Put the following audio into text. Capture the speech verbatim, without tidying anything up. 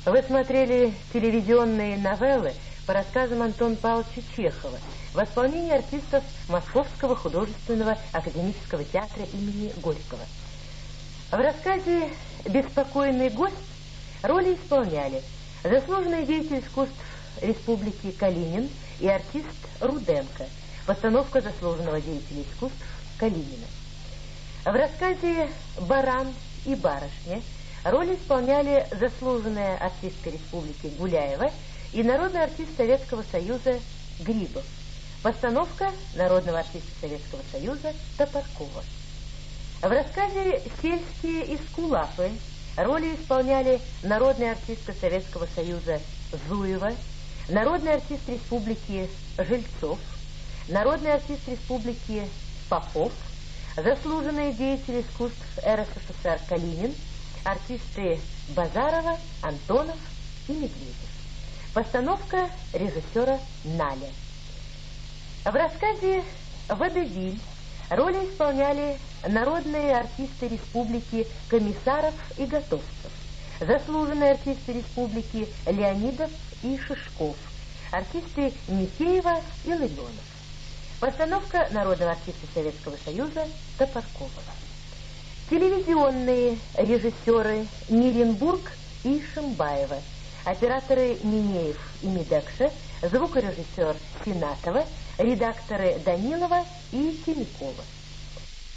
Вы смотрели телевизионные новеллы по рассказам Антона Павловича Чехова в исполнении артистов Московского художественного академического театра имени Горького. В рассказе «Беспокойный гость» роли исполняли заслуженный деятель искусств Республики Калинин и артист Руденко, постановка заслуженного деятеля искусств Калинина. В рассказе «Баран и барышня» роли исполняли заслуженная артистка Республики Гуляева и народный артист Советского Союза Грибов, постановка народного артиста Советского Союза Топоркова. В рассказе «Сельские эскулапы» роли исполняли народная артистка Советского Союза Зуева, народный артист Республики Жильцов, народный артист Республики Попов, заслуженный деятель искусств РСФСР Калинин, артисты Базарова, Антонов и Медведев. Постановка режиссера Наля. В рассказе «Водевиль» роли исполняли народные артисты Республики Комиссаров и Готовцев, заслуженные артисты Республики Леонидов и Шишков, артисты Михеева и Ларионов. Постановка народного артиста Советского Союза Топоркова. Телевизионные режиссеры Ниренбург и Шимбаева, операторы Минеев и Медекша, звукорежиссер Синатова, редакторы Данилова и Темякова.